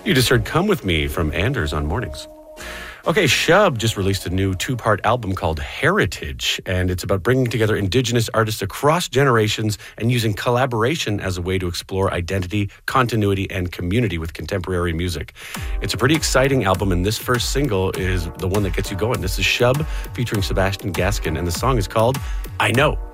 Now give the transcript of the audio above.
You just heard Come With Me from Anders on Mornings. Okay, Shub just released a new 2-part album called Heritage, and it's about bringing together Indigenous artists across generations and using collaboration as a way to explore identity, continuity, and community with contemporary music. It's a pretty exciting album, and this first single is the one that gets you going. This is Shub featuring Sebastian Gaskin, and the song is called I Know.